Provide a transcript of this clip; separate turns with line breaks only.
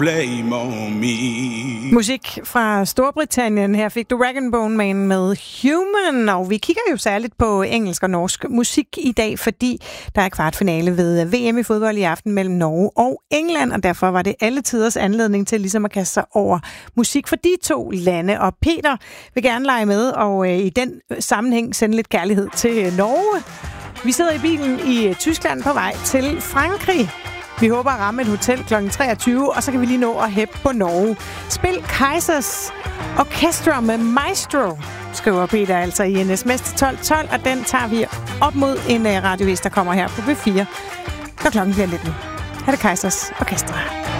blame on me.
Musik fra Storbritannien. Her fik du Rag & Bone Man med Human. Og vi kigger jo særligt på engelsk og norsk musik i dag, fordi der er kvartfinale ved VM i fodbold i aften mellem Norge og England, og derfor var det alle tiders anledning til ligesom at kaste sig over musik for de to lande. Og Peter vil gerne lege med, og i den sammenhæng sende lidt kærlighed til Norge. Vi sidder i bilen i Tyskland på vej til Frankrig. Vi håber at ramme et hotel kl. 23, og så kan vi lige nå at hæppe på Norge. Spil Kaizers Orchestra med Maestro, skriver Peter altså i en sms til 1212, og den tager vi op mod en radiovis, der kommer her på B4, når klokken bliver 19. Her er det Kaizers Orchestra.